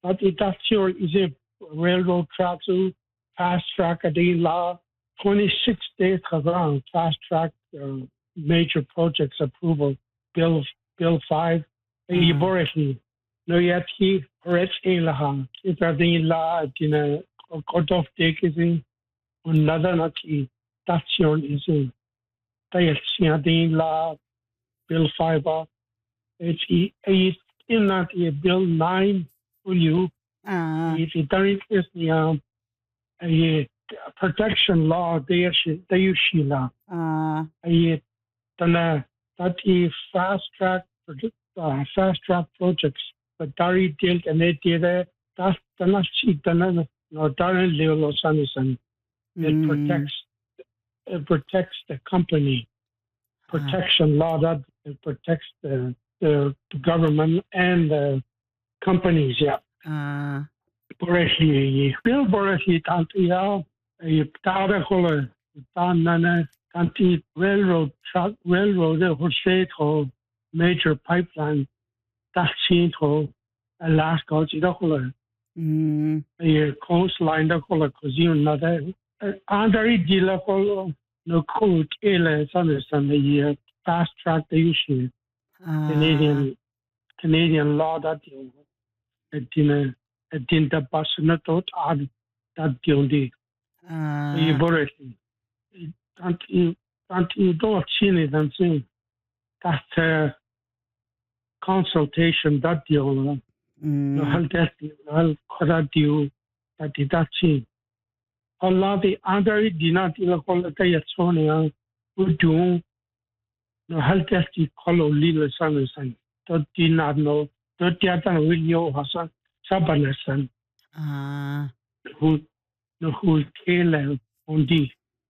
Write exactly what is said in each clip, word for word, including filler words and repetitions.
But it actually is a railroad track to fast track at the law. twenty-six days around fast track uh, major projects approval. Bill Bill five. Iboresi. No yet he rich in laha. It's a thing la in a court of take is in another not he. Station is in. They are thing la Bill five. It's in that Bill nine. Will you? Ah. If it is the um, a protection law, they they use Sheila. Ah. A then that is fast track uh, fast track projects. But Dari dealt and they did it. That's the last sheet. Then no Dari Leo Sanderson. It protects it protects the company. Protection law that it protects the, the the government and the companies. Yeah. Ah. Boresi, Bill Boresi, Tanti, a Taracola, Tanana, Tanti railroad, truck, railroad, Hosea, major pipeline, Taxi, Alaska, Chidacola, a coastline, the Cola, Cosine, another, Andre Dilacolo, no code, Ela, Sanderson, the fast track the issue, Canadian, Canadian law that you know, din da basna tot ad that diondi e boresi anti anti do chini dan sin that consultation that dio no hal that hal khada dio that that chin Allah the other dinat ila kola ta yatsonia udu no hal that di kolo lila san san to dinat no to tiatan will hasa sabanasan Ah. who no who kill on the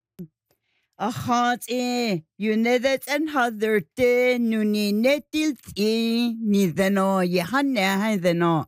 A chant e, you nedet en hadder te, nu ni netilt e, ni deno, ye hanne ha deno.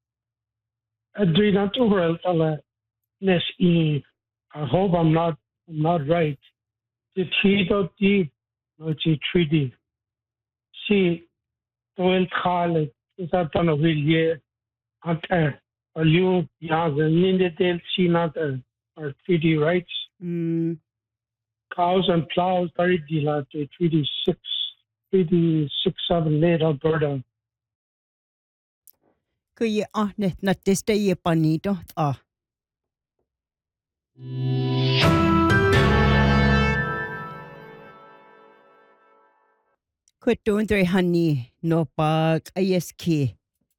I do not over tala nes e. I hope I'm not I'm not right. The treat of the no the treaty. See, doel khale is that on a will year. Ante a you young in the del see not our treaty rights. Mm. Cows and plows very deal to treaty six treaty six seven late Alberta. Ko ye ahnet na testa ye panito ah. Ko tundre hani no pag ayeski.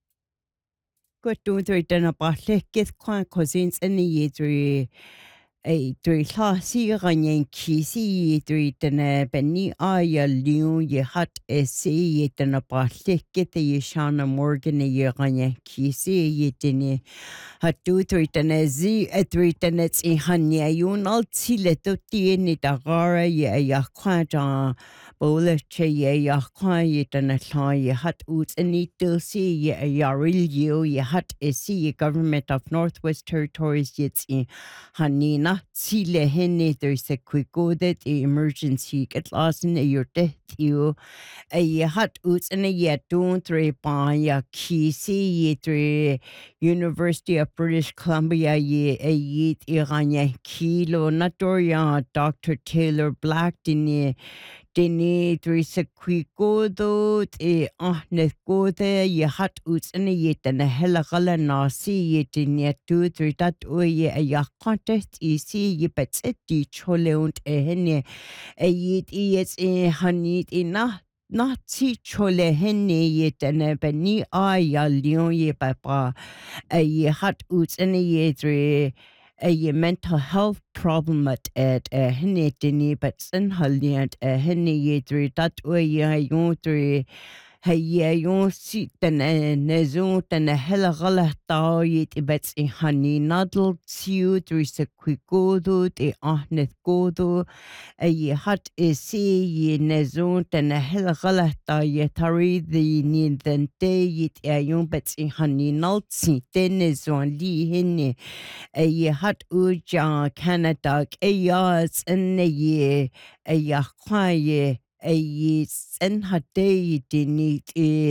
Ko tundre dana pa lekith kwa cousins any ye Ei, dwi llasi ganyan kisi dwi dyna benni aya liw ye hat esi ye dyna ballikit ye Shana Morgan ye ganyan kisi ye dyna hatu dwi dyna zi e dwi dyna ti hanya yun al tile do tieni da gara ye ya kwa da bola che ye ya kwa ye dyna lla ye hat ut any dulsi ye ya ril you ye hat esi ye Government of Northwest Territories ye ti hanina Tile henne there's a quick go that emergency get lost in your death you a hot oots and a yet don't three by ya kisi ye three University of British Columbia ye a yet iranya kilo natoria Doctor Taylor Black dini dini three se quick go do e ah ne go there ye hot oots and a yet and a hella gala nasi ye dini two three that o ye a ya contest e see ye bets it di chole und e henne a yet is e hanit enough not si chole henne ye dana bani aya lion ye papa a ye hot oots and a ye three a ye mental health problem at at a henne dini but sin haliant a henne ye three that way ye yon three Hey, yeah, you see, then a nezo, then a hella gala tau yet bets in honey noddle, sew, there is a quick godo, the ahnet godo, a ye hot is see ye nezo, then a hella gala tau yet hurry the need then day yet a young bets in honey naltsi, then is on lee henne, a ye hot uja, Canada, a yards, and a ye, a ya quiet. A sen hade dini e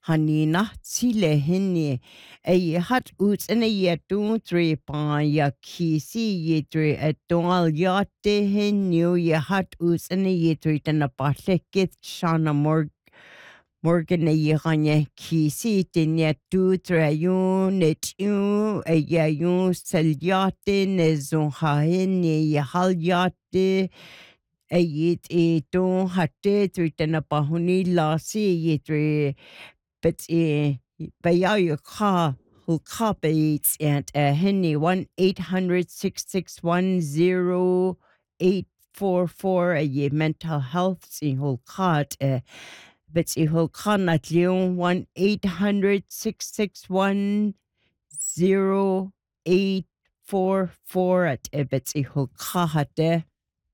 hanina sile hinni ay hat uts in a year two three pa ya kisi ye three at donal yatte hin new ye hat uts in a year three tana patlekit shana morg Morgan a yiranye kisi tinya tu trayun net you a yayun salyate ne zonhahin ye halyate a yit e don hatte tritana pahuni lasi yitre but e bayayu ka who copies and a henny one eight hundred six six one zero eight four four a ye mental health si whole card but i ho kanat leon one eight hundred six six one zero eight four four at ebet i ho kahate.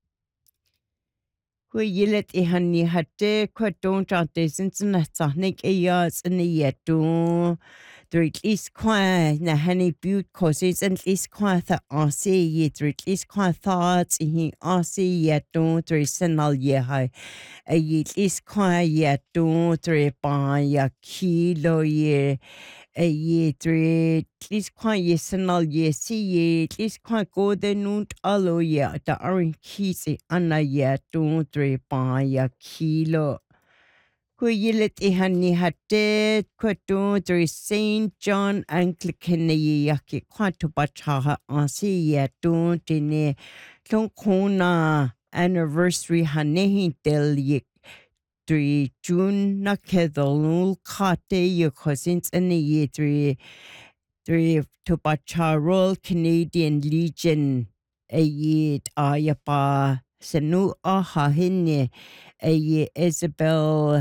Kwe yilet i hani hate kwa don chante sinsanatahnik e yas in the yetu. There at least qua na honey butte causes and at least qua the R C yet there at least qua thoughts in R C yet don't there is senal ye high. A at least qua yet don't there by a kilo ye a ye three at least qua ye senal ye see ye at least qua go the noot allo ye the orange keys anna yet don't there by a kilo. Kwe yilet i hani hate kwa do there is Saint John Anglican ye yaki kwa to bachaha ansi ye do dine long kona anniversary hanehi del ye three June na kedolul kate ye cousins and ye three three to bacha Royal Canadian Legion a ye ayapa senu aha hinne a ye Isabel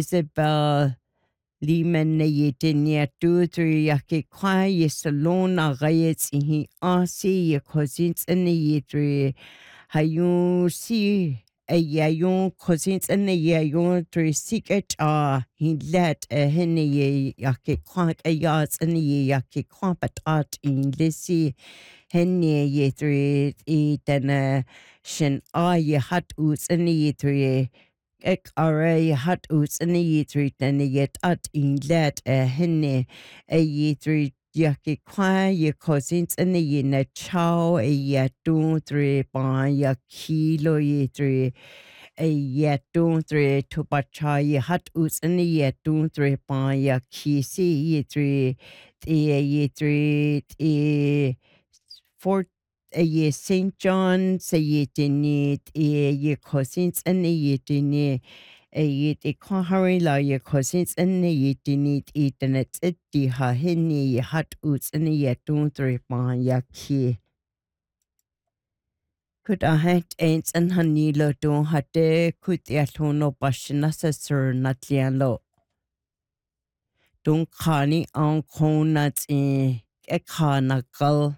Isabel Lehman na ye tinya two three yake kwa ye salon na gayet ihi asi ye cousins and ye three hayun si a yayon cousins and ye yayon three secret ah he let a hene ye yake kwa a yas and ye yake kwa but art in lisi hene ye three e dana shin ah ye hat uts and ye three ek ara hat uts in the ye three then yet at in let a henne a ye three yaki kwa ye cousins in the ye na chow a yet two three pa ya kilo ye three a yet two three to bacha ye hat uts in the yet two three pa ya kisi ye three the ye three e four a ye Saint John say ye dinit e ye cousins and ye dinit a ye de kahari la ye cousins and ye dinit eat and it's it di ha hini ye hat uts and ye don't three pa ya ki. Could a hat ain't and hanilo don't hate could ya tono bashinasa sir not lialo. Don't kani on conats in a carnacle.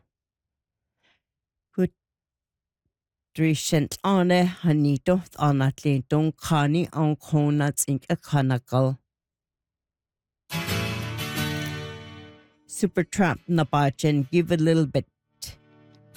Drishent ane hanito anatli don kani on conats in a canacle. Super trap nabachen give a little bit